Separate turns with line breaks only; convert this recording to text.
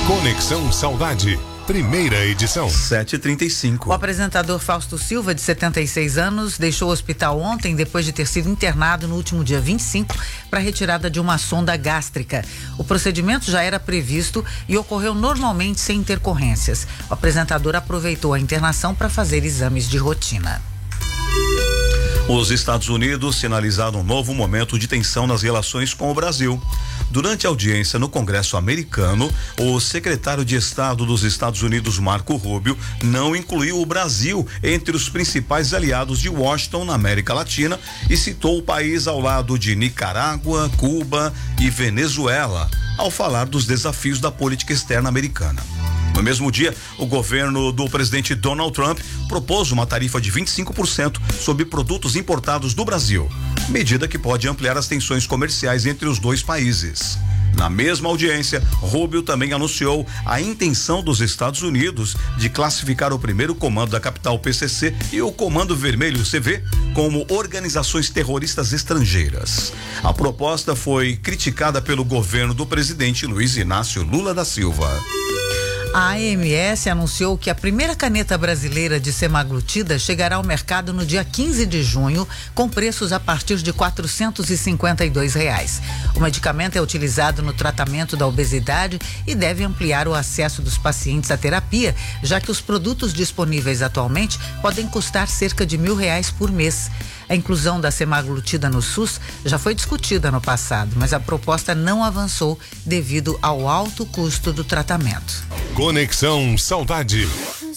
Conexão Saudade, primeira edição.
7h35.
O apresentador Fausto Silva, de 76 anos, deixou o hospital ontem depois de ter sido internado no último dia 25 para retirada de uma sonda gástrica. O procedimento já era previsto e ocorreu normalmente sem intercorrências. O apresentador aproveitou a internação para fazer exames de rotina.
Os Estados Unidos sinalizaram um novo momento de tensão nas relações com o Brasil. Durante a audiência no Congresso americano, o secretário de Estado dos Estados Unidos, Marco Rubio, não incluiu o Brasil entre os principais aliados de Washington na América Latina e citou o país ao lado de Nicarágua, Cuba e Venezuela, ao falar dos desafios da política externa americana. No mesmo dia, o governo do presidente Donald Trump propôs uma tarifa de 25% sobre produtos importados do Brasil, medida que pode ampliar as tensões comerciais entre os dois países. Na mesma audiência, Rubio também anunciou a intenção dos Estados Unidos de classificar o primeiro comando da capital PCC e o Comando Vermelho CV como organizações terroristas estrangeiras. A proposta foi criticada pelo governo do presidente Luiz Inácio Lula da Silva.
A AMS anunciou que a primeira caneta brasileira de semaglutida chegará ao mercado no dia 15 de junho, com preços a partir de R$452. O medicamento é utilizado no tratamento da obesidade e deve ampliar o acesso dos pacientes à terapia, já que os produtos disponíveis atualmente podem custar cerca de R$1.000 por mês. A inclusão da semaglutida no SUS já foi discutida no passado, mas a proposta não avançou devido ao alto custo do tratamento.
Conexão Saudade.